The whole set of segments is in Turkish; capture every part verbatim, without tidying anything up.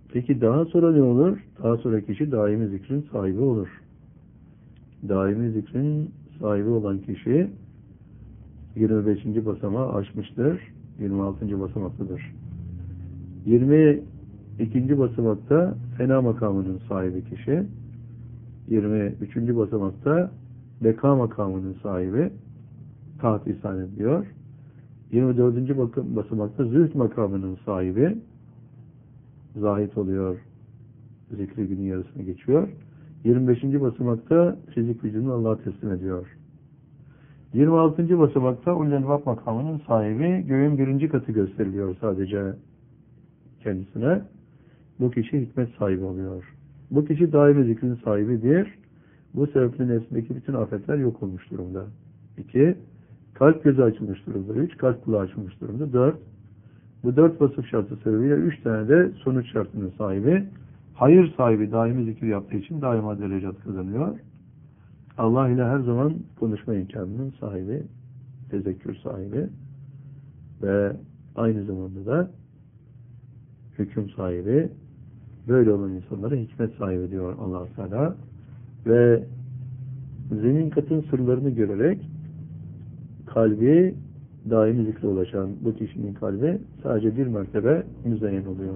Peki daha sonra ne olur? Daha sonra kişi daimi zikrin sahibi olur. Daimi zikrin sahibi olan kişi yirmi beşinci basamağı aşmıştır. yirmi altıncı basamaktadır. yirmi ikinci basamakta fena makamının sahibi kişi. yirmi üçüncü basamakta beka makamının sahibi taht ihsan ediyor. yirmi dördüncü basamakta zühd makamının sahibi zahit oluyor. Zikri günün yarısına geçiyor. yirmi beşinci basamakta fizik gücünü Allah'a teslim ediyor. yirmi altıncı basamakta Ulul-Elbab makamının sahibi göğün birinci katı gösteriliyor sadece kendisine. Bu kişi hikmet sahibi oluyor. Bu kişi daimi zikrin sahibidir. Bu sebeple nefsindeki bütün afetler yok olmuş durumda. iki. Kalp gözü açılmış durumda. üç. Kalp kulağı açılmış durumda. dört. Bu dört vasıf şartı sebebiyle üç tane de sonuç şartının sahibi. Hayır sahibi daimi zikir yaptığı için daima derecat kazanıyor. Allah ile her zaman konuşma imkanının sahibi, tezekkür sahibi ve aynı zamanda da hüküm sahibi. Böyle olan insanlara hikmet sahibi diyor Allah Teala. Ve zemin katın sırlarını görerek kalbi daimi zikre ulaşan bu kişinin kalbi sadece bir mertebe müzeyyen oluyor.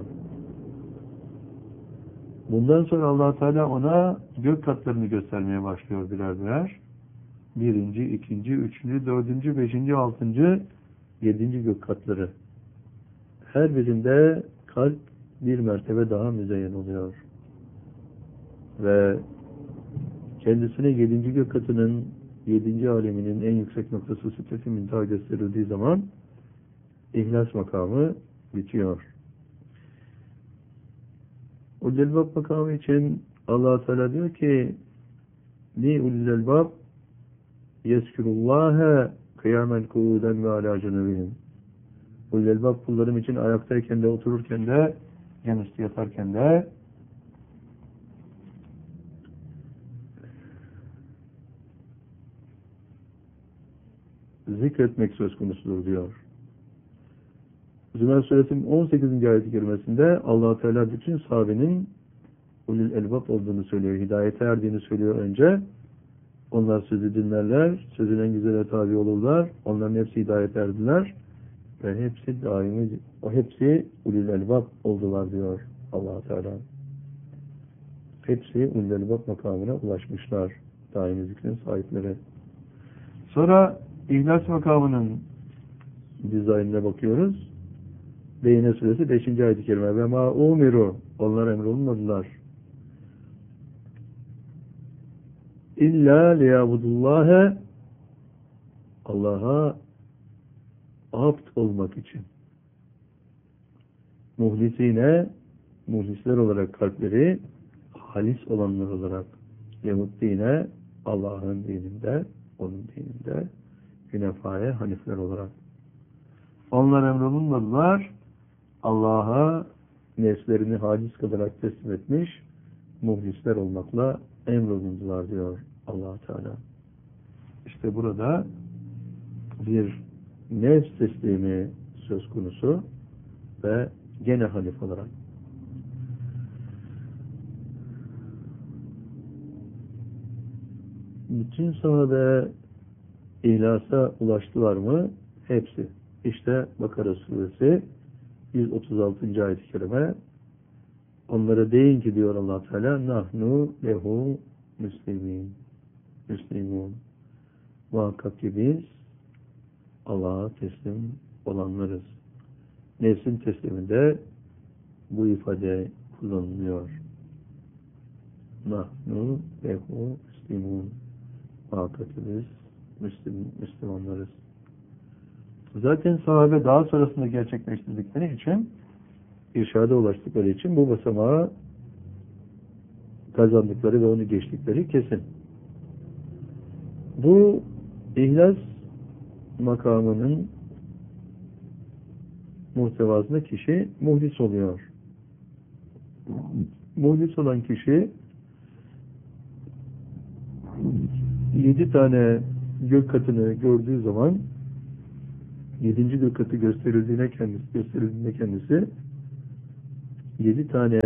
Bundan sonra Allah Teala ona gök katlarını göstermeye başlıyor birer birer. Birinci, ikinci, üçüncü, dördüncü, beşinci, altıncı, yedinci gök katları. Her birinde kalp bir mertebe daha müzeyyen oluyor. Ve kendisine yedinci gök katının, yedinci aleminin en yüksek noktası Sidret-i Munteha gösterildiği zaman ihlas makamı bitiyor. Ulul-Elbab makamı için Allah Teala diyor ki li ulul-Elbab yezkurullâhe kıyamen kûden ve alâ cunubihim. Ulul-Elbab kullarım için ayaktayken de, otururken de, yanüstü yatarken de zikretmek söz konusudur diyor. Zümer Suresinin on sekizinci ayet-i kerimesinde Allah Teala bütün sahabenin Ulul-Elbab olduğunu söylüyor. Hidayete erdiğini söylüyor önce. Onlar sözü dinlerler, sözün en güzele tabi olurlar. Onların hepsi hidayete erdiler ve hepsi daimi, o hepsi Ulul-Elbab oldular diyor Allah Teala. Hepsi Ulul-Elbab makamına ulaşmışlar. Daimi zikrin sahipleri. Sonra İhlas makamının dizaynına bakıyoruz. Beyne Suresi beşinci ayet-i kerime. Ve ma umiru. Onlar emrolunmadılar. İlla liyabudullâhe Allah'a abd olmak için. Muhlisine, muhlisler olarak kalpleri halis olanlar olarak Yahuddine Allah'ın dininde, onun dininde Hünefâ'ya hanifler olarak. Onlar emrolunmadılar. Allah'a nefslerini haciz kılarak teslim etmiş muhlisler olmakla emrolundular diyor Allah Teala. İşte burada bir nefs teslimi söz konusu ve gene hanif olarak. Bütün sahabe İhlasa ulaştılar mı? Hepsi. İşte Bakara Suresi yüz otuz altıncı ayet-i kerime. Onlara deyin ki diyor Allah Teala nahnu lehu müslimin. Müslimun. Muhakkak ki biz Allah'a teslim olanlarız. Nefsin tesliminde bu ifade kullanılıyor. Nahnu lehu müslimun. Muhakkak ki biz Müslüm, Müslümanlarız. Zaten sahabe daha sonrasında gerçekleştirdikleri için, irşada ulaştıkları için bu basamağı kazandıkları ve onu geçtikleri kesin. Bu ihlas makamının muhtevasında kişi muhlis oluyor. Muhlis olan kişi yedi tane gök katını gördüğü zaman yedinci gök katı gösterildiğine kendisi, gösterildiğinde kendisi Yedi tane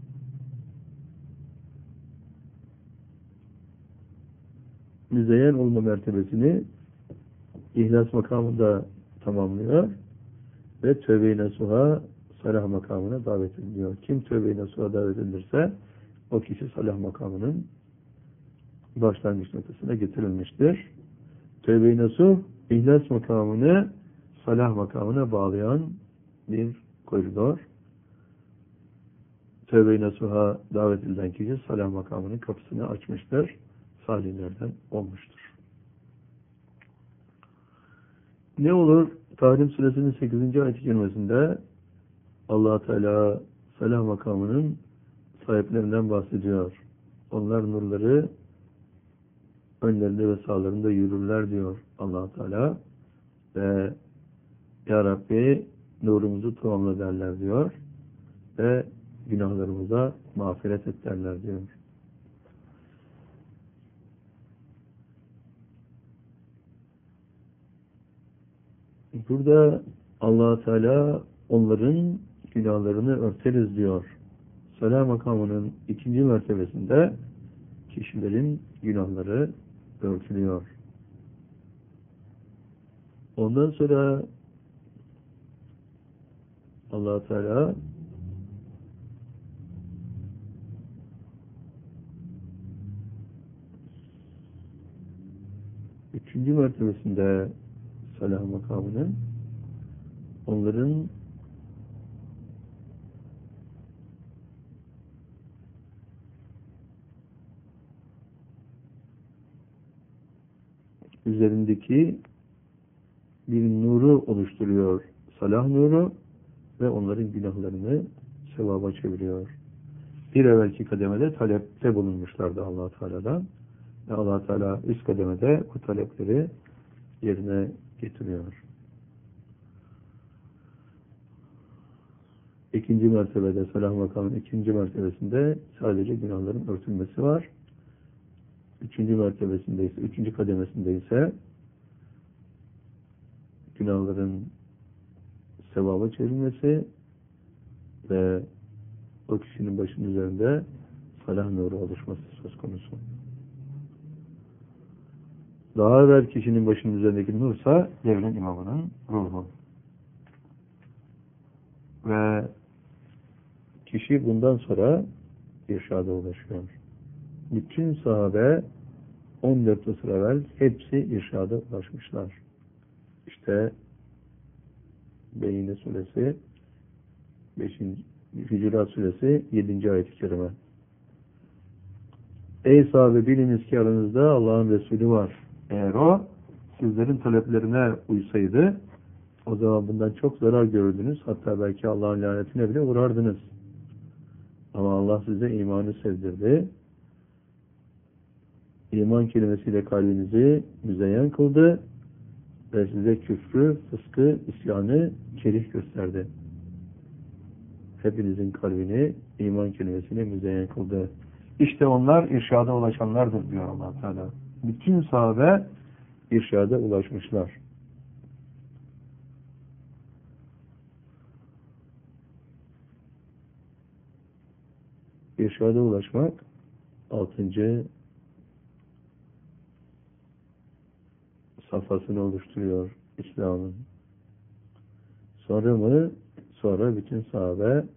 müzeyyen olma mertebesini İhlas makamında tamamlıyor ve tövbe-i nasuha salah makamına davet ediliyor. Kim tövbe-i nasuha davet edilirse o kişi salah makamının başlangıç noktasına getirilmiştir. Tövbe-i nasuh İhlas makamını salah makamına bağlayan bir koridor. Tövbe-i nasuha davet edilen kişi salah makamının kapısını açmıştır. Salihlerden olmuştur. Ne olur? Tahrim Suresinin sekizinci ayet-i kerimesinde Allah-u Teala salah makamının sahiplerinden bahsediyor. Onlar nurları önlerinde ve sağlarında yürürler diyor Allah-u Teala ve Ya Rabbi nurumuzu tamamla derler diyor ve günahlarımıza mağfiret et derler diyor. Burada Allah-u Teala onların günahlarını örteriz diyor. Salah makamının ikinci mertebesinde kişilerin günahları örtülüyor. Ondan sonra Allah-u Teala üçüncü mertebesinde salah makamının onların üzerindeki bir nuru oluşturuyor. Salah nuru ve onların günahlarını sevaba çeviriyor. Bir evvelki kademede talepte bulunmuşlardı Allah-u Teala'dan. Ve Allah-u Teala üst kademede bu talepleri yerine getiriyor. İkinci mertebede, salah makamının ikinci mertebesinde sadece günahların örtülmesi var. Üçüncü mertebesinde ise, üçüncü kademesinde ise günahların sevaba çevrilmesi ve o kişinin başının üzerinde salah nuru oluşması söz konusu. Daha evvel kişinin başının üzerindeki nursa devrin imamının ruhu. Ve kişi bundan sonra irşada ulaşıyor. Bütün sahabe on dört asır evvel hepsi irşada ulaşmışlar. İşte Beyyine suresi beşinci Hücurat suresi yedinci ayet-i kerime. Ey sahabe biliniz ki aranızda Allah'ın Resulü var. Eğer o sizlerin taleplerine uysaydı o zaman bundan çok zarar görürdünüz. Hatta belki Allah'ın lanetine bile uğrardınız. Ama Allah size imanı sevdirdi. İman kelimesiyle kalbinizi müzeyyen kıldı ve size küfrü, fıskı, isyanı kerih gösterdi. Hepinizin kalbini iman kelimesiyle müzeyyen kıldı. İşte onlar irşada ulaşanlardır diyor Allah Teala. Bütün sahabe irşada ulaşmışlar. İrşada ulaşmak altıncı safhasını oluşturuyor İslam'ın. Sonra mı? Sonra bütün sahabe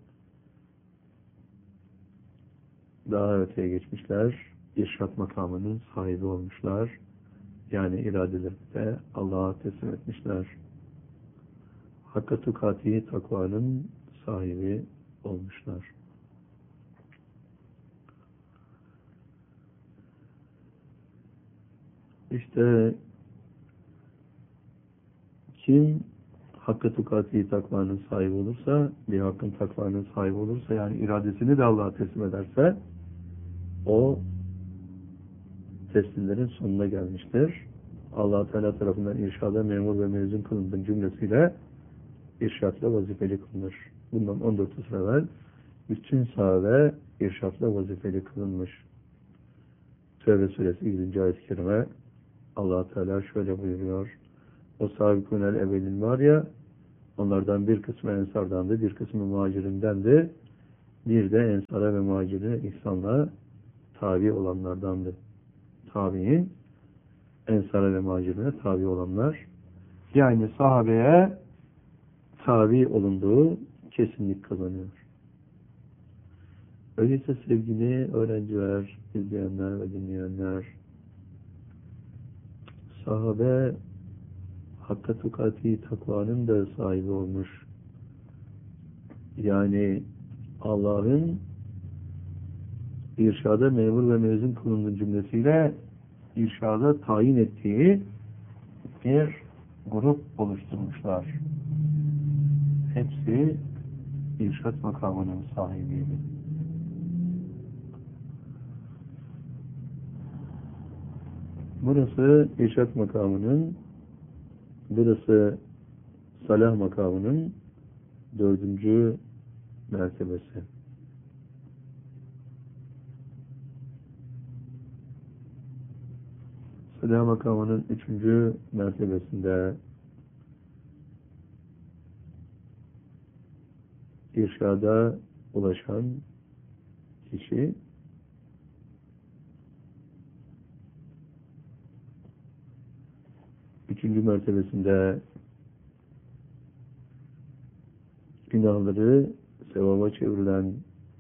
daha öteye geçmişler. İrşad makamının sahibi olmuşlar. Yani iradeleri de Allah'a teslim etmişler. Hakka tukati takvanın sahibi olmuşlar. İşte kim hakka tukati takvanın sahibi olursa, bir hakkın takvanın sahibi olursa, yani iradesini de Allah'a teslim ederse, o teslimlerin sonuna gelmiştir. Allah Teala tarafından irşada memur ve mezun kılındığın cümlesiyle irşatla vazifeli kılınır. Bundan on dört asır evvel bütün sahabe irşatla vazifeli kılınmış. Tevbe suresi yedinci ayet-i kerime Allah Teala şöyle buyuruyor. O sahabikûnel evvelin var ya, onlardan bir kısmı ensardandı, bir kısmı muhacirindendi. Bir de ensara ve muhacirine ihsanla tabi olanlardandı. Tabi'in ensara ve muhacirine tabi olanlar, yani sahabeye tabi olunduğu kesinlik kazanıyor. Öyleyse sevgili öğrenciler, izleyenler ve dinleyenler, sahabe hakka tukati takvanın da sahibi olmuş. Yani Allah'ın irşada memur ve mezun kılındığı cümlesiyle irşada tayin ettiği bir grup oluşturmuşlar. Hepsi irşat makamının sahibiydi. Burası irşat makamının, burası salah makamının dördüncü mertebesi. Salah makamının üçüncü mertebesinde irşada ulaşan kişi üçüncü mertebesinde günahları sevaba çevrilen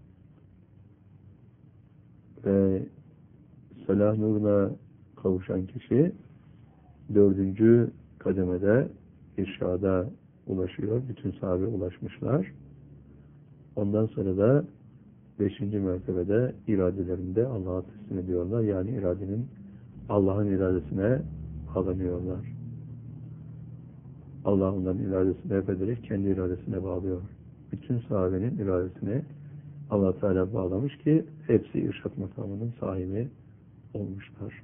ve salah nuruna kavuşan kişi dördüncü kademede irşada ulaşıyor. Bütün sahabe ulaşmışlar. Ondan sonra da beşinci mertebede iradelerinde Allah'a teslim ediyorlar. Yani iradenin Allah'ın iradesine bağlanıyorlar. Allah onların iradesini hep ederek kendi iradesine bağlıyor. Bütün sahabenin iradesine Allah Teala bağlamış ki hepsi irşat makamının sahibi olmuşlar.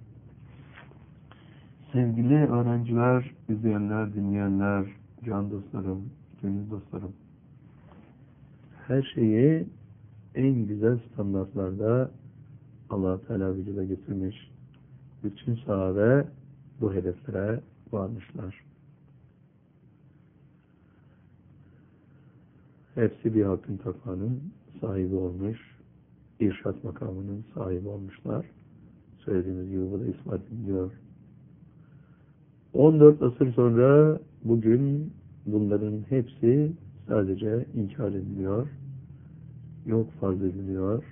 Sevgili öğrenciler, izleyenler, dinleyenler, can dostlarım, gönül dostlarım, her şeyi en güzel standartlarda Allah Teala vücuda getirmiş. Bütün sahabe bu hedeflere varmışlar. Hepsi bir hakkın takvanın sahibi olmuş, irşat makamının sahibi olmuşlar. Söylediğimiz gibi bu da ispat ediliyor. on dört asır sonra bugün bunların hepsi sadece inkar ediliyor, yok farz ediliyor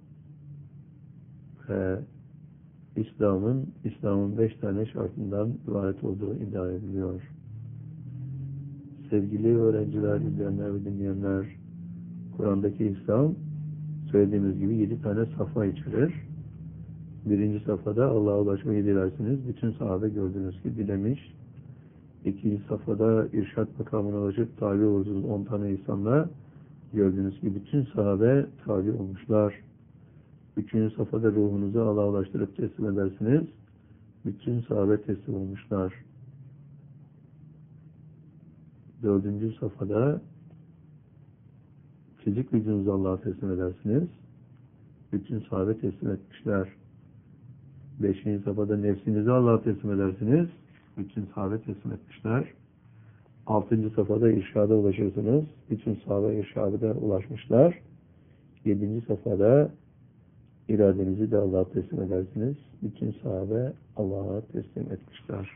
ve İslam'ın İslam'ın beş tane şartından ibaret olduğu iddia ediliyor. Sevgili öğrenciler, izleyenler ve dinleyenler, Kur'an'daki İslam söylediğimiz gibi yedi tane safha içerir. Birinci safhada Allah'a ulaşmayı dilersiniz. Bütün sahabe gördüğünüz gibi dilemiş. İkinci safhada irşat makamına ulaşıp tabi olduğunuz on tane insanla gördüğünüz gibi bütün sahabe tabi olmuşlar. Üçüncü safhada ruhunuzu Allah'a ulaştırıp teslim edersiniz. Bütün sahabe teslim olmuşlar. Dördüncü safhada fizik vücudunuzu Allah'a teslim edersiniz. Bütün sahabe teslim etmişler. Beşinci safhada nefsinizi Allah'a teslim edersiniz. Bütün sahabe teslim etmişler. Altıncı safhada irşada ulaşırsınız. Bütün sahabe irşada ulaşmışlar. Yedinci safhada iradenizi de Allah'a teslim edersiniz. Bütün sahabe Allah'a teslim etmişler.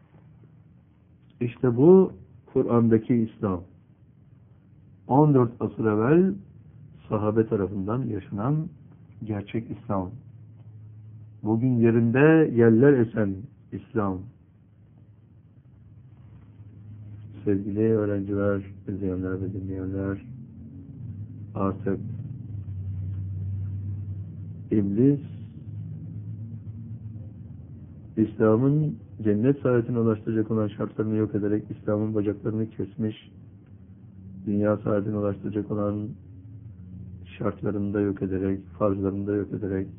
İşte bu Kur'an'daki İslam. on dört asır evvel sahabe tarafından yaşanan gerçek İslam. Bugün yerinde yerler esen İslam. Sevgili öğrenciler, izleyenler ve dinleyenler, artık İblis İslam'ın cennet saadetine ulaştıracak olan şartlarını yok ederek İslam'ın bacaklarını kesmiş, dünya saadetine ulaştıracak olan şartlarını da yok ederek, farzlarını da yok ederek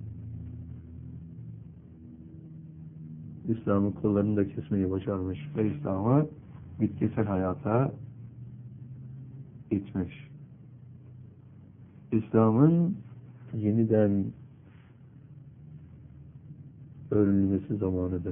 İslam'ın kollarını da kesmeyi başarmış ve İslam'ı bitkisel hayata itmiş. İslam'ın yeniden öğrenilmesi zamanıdır.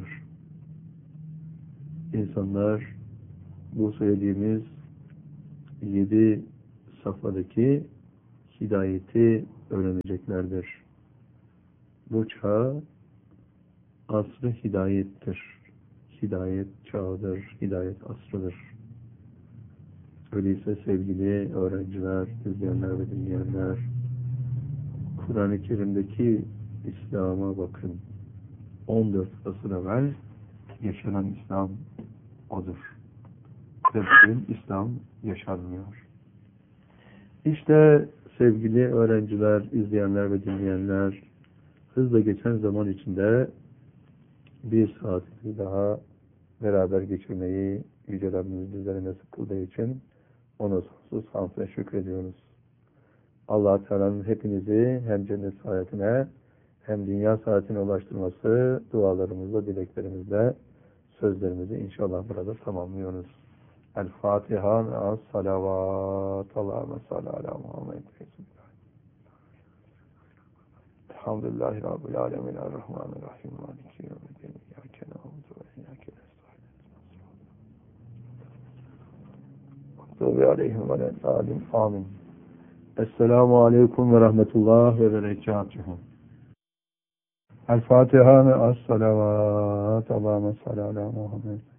İnsanlar bu söylediğimiz yedi safhadaki hidayeti öğreneceklerdir. Bu çağ asrı hidayettir. Hidayet çağıdır, hidayet asrıdır. Öyleyse sevgili öğrenciler, izleyenler ve dinleyenler, Kur'an-ı Kerim'deki İslam'a bakın. on dört asır evvel yaşanan İslam odur. Bugün İslam yaşanmıyor. İşte sevgili öğrenciler, izleyenler ve dinleyenler, hızla geçen zaman içinde bir saati daha beraber geçirmeyi Yüce Rabbimiz bizlere nasip kıldığı için ona sonsuz hamd ve şükrediyoruz. Allah-u Teala'nın hepinizi hem cennet saadetine hem dünya saadetine ulaştırması dualarımızla, dileklerimizle sözlerimizi inşallah burada tamamlıyoruz. El-Fatiha ve as-salavat. Allahümme salli ala Muhammed. Elhamdülillahi Rabbil alemin. Errahmanirrahim. Maliki yevmiddin. İyyâke na'budu ve iyyâke nestaîn. Mağdûbi aleyhim ve lâddâlin. Amin. Esselamu aleyküm ve rahmetullah ve berekâtuhu. El-Fatiha ve as-salavat. Allahümme salli ala Muhammed.